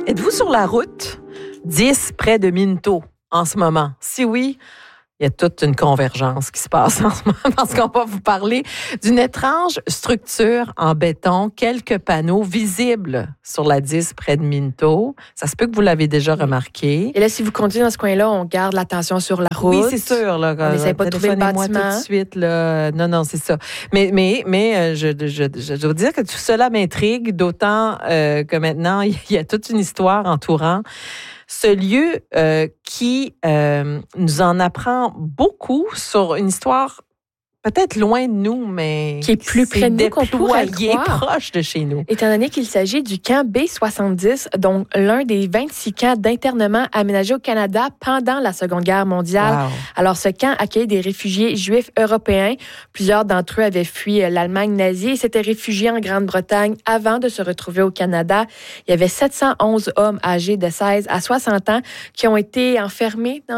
Êtes-vous sur la route 10 près de Minto en ce moment? Si oui, il y a toute une convergence qui se passe en ce moment parce qu'on va vous parler d'une étrange structure en béton, quelques panneaux visibles sur la 10 près de Minto. Ça se peut que vous l'avez déjà remarqué. Et là, si vous continuez dans ce coin-là, on garde l'attention sur la route. Oui, c'est sûr. Là, on n'essaie pas de trouver le bâtiment. Tout de suite. Là. Non, c'est ça. Mais je dois dire que tout cela m'intrigue, d'autant que maintenant, il y a toute une histoire entourant ce lieu qui nous en apprend beaucoup sur une histoire peut-être loin de nous, mais qui est plus près de nous qu'on pourrait le croire. Proche de chez nous. Étant donné qu'il s'agit du camp B70, donc l'un des 26 camps d'internement aménagés au Canada pendant la Seconde Guerre mondiale. Wow. Alors, ce camp accueille des réfugiés juifs européens. Plusieurs d'entre eux avaient fui l'Allemagne nazie et s'étaient réfugiés en Grande-Bretagne avant de se retrouver au Canada. Il y avait 711 hommes âgés de 16 à 60 ans qui ont été enfermés dans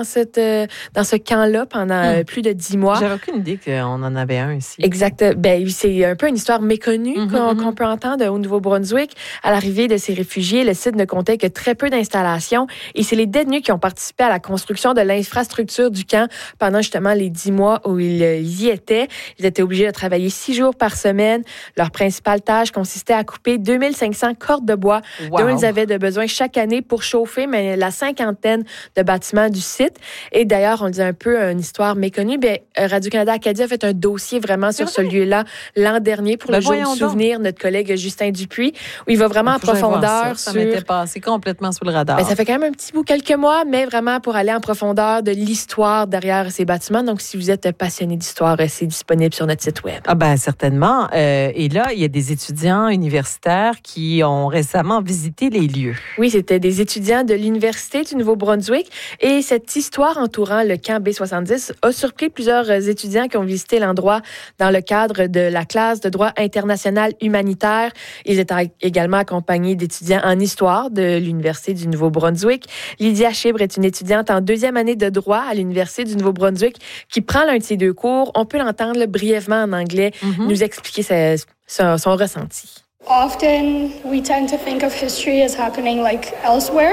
ce camp-là pendant plus de 10 mois. J'avais aucune idée qu'on en avait un ici. Exact. Ben, c'est un peu une histoire méconnue qu'on peut entendre au Nouveau-Brunswick. À l'arrivée de ces réfugiés, le site ne comptait que très peu d'installations et c'est les détenus qui ont participé à la construction de l'infrastructure du camp pendant justement les 10 mois où ils y étaient. Ils étaient obligés de travailler 6 jours par semaine. Leur principale tâche consistait à couper 2500 cordes de bois dont ils avaient de besoin chaque année pour chauffer la cinquantaine de bâtiments du site. Et d'ailleurs, on dit un peu une histoire méconnue. Ben, Radio-Canada Acadie a fait un dossier vraiment sur ce lieu-là l'an dernier pour le jour du souvenir, notre collègue Justin Dupuis, où il va vraiment en profondeur. Ça m'était passé complètement sous le radar. Ben, ça fait quand même un petit bout, quelques mois, mais vraiment pour aller en profondeur de l'histoire derrière ces bâtiments. Donc, si vous êtes passionné d'histoire, c'est disponible sur notre site web. Ah ben certainement. Et là, il y a des étudiants universitaires qui ont récemment visité les lieux. Oui, c'était des étudiants de l'Université du Nouveau-Brunswick. Et cette histoire entourant le camp B70 a surpris plusieurs étudiants qui ont visité l'endroit dans le cadre de la classe de droit international humanitaire. Ils étaient également accompagnés d'étudiants en histoire de l'Université du Nouveau-Brunswick. Lydia Chibre est une étudiante en 2e année de droit à l'Université du Nouveau-Brunswick qui prend l'un de ces 2 cours. On peut l'entendre brièvement en anglais, nous expliquer son ressenti. Often we tend to think of history as happening like elsewhere,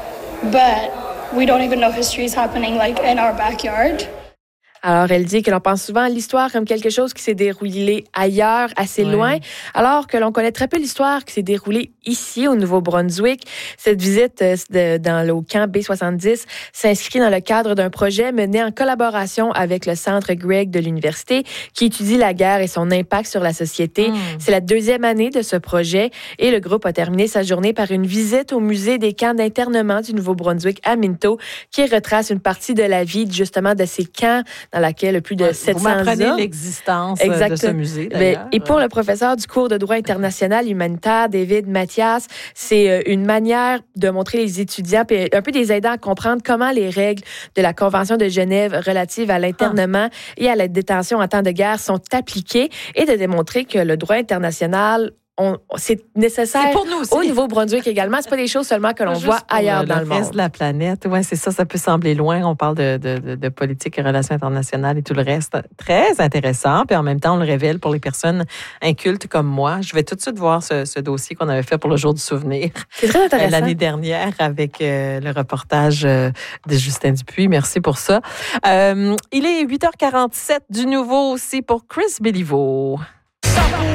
but we don't even know history is happening like in our backyard. Alors, elle dit que l'on pense souvent à l'histoire comme quelque chose qui s'est déroulé ailleurs, assez loin, alors que l'on connaît très peu l'histoire qui s'est déroulée ici, au Nouveau-Brunswick. Cette visite dans le camp B70 s'inscrit dans le cadre d'un projet mené en collaboration avec le Centre Gregg de l'Université qui étudie la guerre et son impact sur la société. C'est la 2e année de ce projet et le groupe a terminé sa journée par une visite au musée des camps d'internement du Nouveau-Brunswick à Minto qui retrace une partie de la vie justement de ces camps dans laquelle plus de 700 hommes. Vous m'apprenez l'existence de ce musée, d'ailleurs. Et pour le professeur du cours de droit international humanitaire, David Mathias, c'est une manière de montrer les étudiants, puis un peu des aidants à comprendre comment les règles de la Convention de Genève relatives à l'internement et à la détention en temps de guerre sont appliquées et de démontrer que le droit international c'est nécessaire pour nous aussi. Au Nouveau-Brunswick également. C'est pas des choses seulement que l'on voit ailleurs dans le monde. Le reste de la planète, ouais, c'est ça. Ça peut sembler loin. On parle de politique et relations internationales et tout le reste. Très intéressant. Puis en même temps, on le révèle pour les personnes incultes comme moi. Je vais tout de suite voir ce dossier qu'on avait fait pour le jour du souvenir. C'est très intéressant. L'année dernière avec le reportage de Justin Dupuis. Merci pour ça. Il est 8h47 du nouveau aussi pour Chris Béliveau.